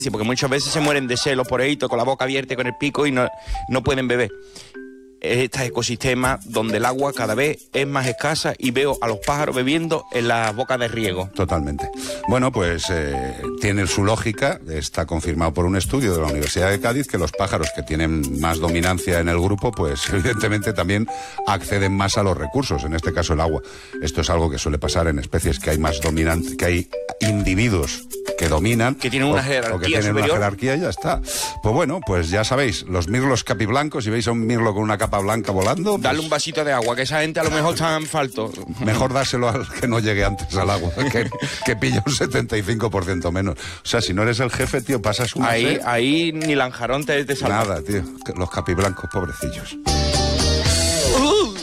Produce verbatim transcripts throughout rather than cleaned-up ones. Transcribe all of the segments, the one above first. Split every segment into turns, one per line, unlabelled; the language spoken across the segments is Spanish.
Sí, porque muchas veces se mueren de celos por ahí, con la boca abierta y con el pico y no, no pueden beber. Este ecosistema donde el agua cada vez es más escasa y veo a los pájaros bebiendo en las bocas de riego.
Totalmente. Bueno, pues eh, tiene su lógica, está confirmado por un estudio de la Universidad de Cádiz que los pájaros que tienen más dominancia en el grupo, pues evidentemente también acceden más a los recursos, en este caso el agua. Esto es algo que suele pasar en especies que hay más dominantes, que hay individuos que dominan.
Que tienen una
o,
jerarquía
o que tienen
superior.
una jerarquía y ya está. Pues bueno, pues ya sabéis, los mirlos capiblancos, si veis a un mirlo con una capa blanca volando... Pues,
dale un vasito de agua, que esa gente a lo mejor está en falto.
mejor dárselo al que no llegue antes al agua, que, que pilla un setenta y cinco por ciento menos. O sea, si no eres el jefe, tío, pasas una
Ahí,
fe...
ahí ni Lanjarón te, te salva.
Nada, tío, los capiblancos, pobrecillos.
Uh.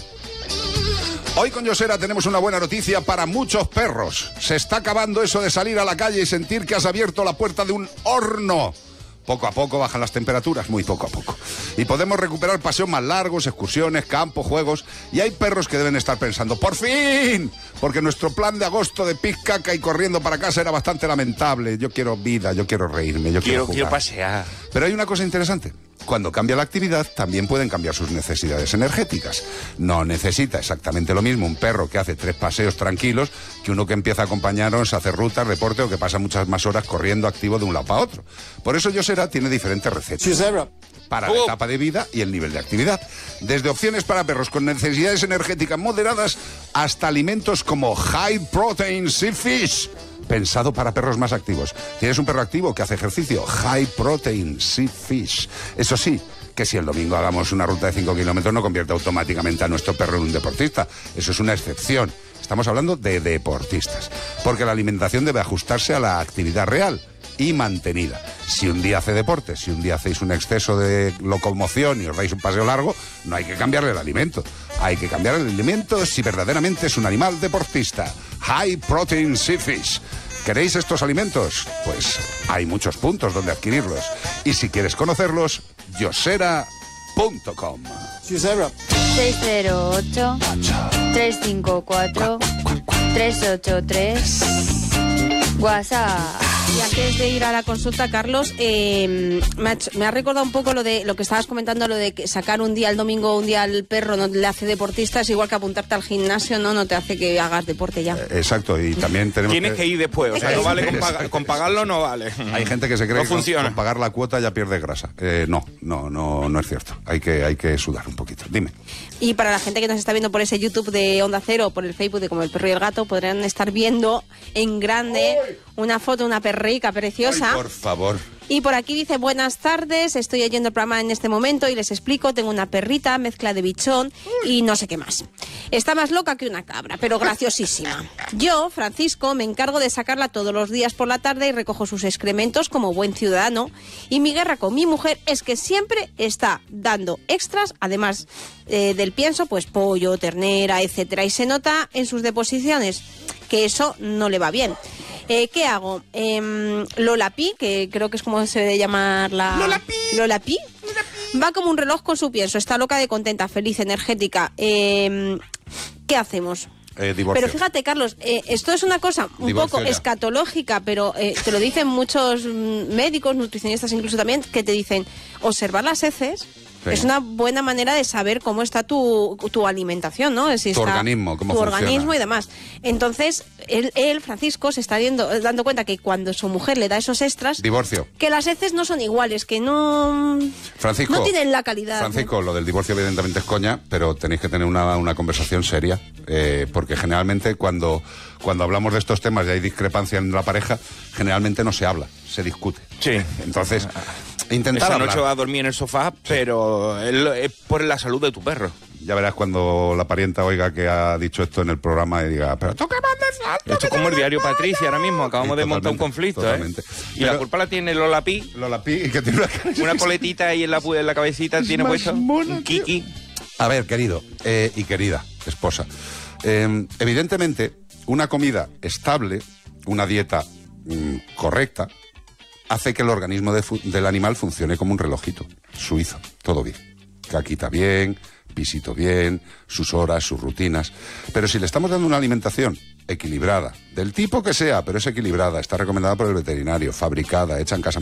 Hoy con Yosera tenemos una buena noticia para muchos perros. Se está acabando eso de salir a la calle y sentir que has abierto la puerta de un horno. Poco a poco bajan las temperaturas, muy poco a poco. Y podemos recuperar paseos más largos, excursiones, campos, juegos. Y hay perros que deben estar pensando, ¡por fin! Porque nuestro plan de agosto de pis, caca y corriendo para casa era bastante lamentable. Yo quiero vida, yo quiero reírme, yo quiero,
Quiero,
jugar.
quiero pasear.
Pero hay una cosa interesante. Cuando cambia la actividad, también pueden cambiar sus necesidades energéticas. No necesita exactamente lo mismo un perro que hace tres paseos tranquilos que uno que empieza a acompañarnos a hacer rutas, deporte o que pasa muchas más horas corriendo activo de un lado para otro. Por eso Yosera tiene diferentes recetas para la
Oh.
etapa de vida y el nivel de actividad. Desde opciones para perros con necesidades energéticas moderadas hasta alimentos como High Protein Sea Fish, pensado para perros más activos. ¿Tienes un perro activo que hace ejercicio? High Protein Sea Fish. Eso sí, que si el domingo hagamos una ruta de cinco kilómetros no convierte automáticamente a nuestro perro en un deportista. Eso es una excepción. Estamos hablando de deportistas. Porque la alimentación debe ajustarse a la actividad real y mantenida. Si un día hace deporte, si un día hacéis un exceso de locomoción y os dais un paseo largo, no hay que cambiarle el alimento. Hay que cambiar el alimento si verdaderamente es un animal deportista. High Protein Sea Fish. ¿Queréis estos alimentos? Pues hay muchos puntos donde adquirirlos. Y si quieres conocerlos, yosera punto com.
seis cero ocho, tres cinco cuatro, tres ocho tres. WhatsApp.
Y antes de ir a la consulta, Carlos, eh, me, ha hecho, me ha recordado un poco lo de lo que estabas comentando, lo de que sacar un día el domingo, un día al perro no le hace deportista, es igual que apuntarte al gimnasio, no no te hace que hagas deporte ya.
Eh, exacto, y también tenemos
Tienes que... que ir después, o sea, no vale con, paga, con pagarlo, no vale.
Hay gente que se cree
no
que con,
funciona.
con pagar la cuota ya pierde grasa. Eh, no, no, no, no es cierto. Hay que, hay que sudar un poquito. Dime.
Y para la gente que nos está viendo por ese YouTube de Onda Cero, por el Facebook de Como el Perro y el Gato, podrán estar viendo en grande una foto de una perrica preciosa.
Ay, por favor.
Y por aquí dice, buenas tardes, estoy oyendo el programa en este momento y les explico, tengo una perrita, mezcla de bichón y no sé qué más. Está más loca que una cabra, pero graciosísima. Yo, Francisco, me encargo de sacarla todos los días por la tarde y recojo sus excrementos como buen ciudadano. Y mi guerra con mi mujer es que siempre está dando extras, además eh, del pienso, pues pollo, ternera, etcétera. Y se nota en sus deposiciones que eso no le va bien. Eh, ¿Qué hago? Eh, Lola Pi, que creo que es como se debe llamar la...
Lola Pi.
Lola Pi. Lola Pi. Va como un reloj con su pienso. Está loca de contenta, feliz, energética. Eh, ¿Qué hacemos?
Eh, divorcio.
Pero fíjate, Carlos, eh, esto es una cosa un
Divorcio
poco
ya.
escatológica, pero eh, te lo dicen muchos mm, médicos, nutricionistas incluso también, que te dicen, observar las heces... Sí. Es una buena manera de saber cómo está tu, tu alimentación, ¿no? Si
tu
está,
organismo, cómo
tu
funciona.
organismo y demás. Entonces, él, él Francisco, se está viendo, dando cuenta que cuando su mujer le da esos extras...
Divorcio.
Que las heces no son iguales, que no...
Francisco,
no tienen la calidad.
Francisco,
¿no?
Lo del divorcio evidentemente es coña, pero tenéis que tener una, una conversación seria, eh, porque generalmente cuando, cuando hablamos de estos temas y hay discrepancia en la pareja, generalmente no se habla, se discute.
Sí.
Entonces... Intentar
Esa
hablar.
noche va a dormir en el sofá, pero es por la salud de tu perro.
Ya verás cuando la parienta oiga que ha dicho esto en el programa y diga, pero tú qué mandas.
Esto es como el diario Patricia ahora mismo, acabamos
Sí,
de montar un
totalmente,
conflicto,
totalmente.
¿eh? Y
Pero-
la culpa la tiene Lola Pi,
Lola Pi, que tiene una cara-
una coletita ahí en la, pu- en la cabecita,
Es
tiene
más
puesto
mona,
un kiki.
A ver, querido eh, y querida esposa, eh, evidentemente una comida estable, una dieta mm, correcta, hace que el organismo de fu- del animal funcione como un relojito suizo, todo bien. Caquita bien, pisito bien, sus horas, sus rutinas. Pero si le estamos dando una alimentación equilibrada, del tipo que sea, pero es equilibrada, está recomendada por el veterinario, fabricada, hecha en casa